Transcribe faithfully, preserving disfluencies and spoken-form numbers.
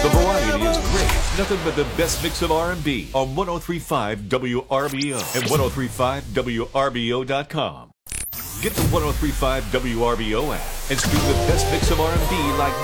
The variety is great. Nothing but the best mix of R and B on one oh three point five W R B O and ten thirty-five W R B O dot com. Get the ten thirty-five W R B O app and stream the best mix of R and B like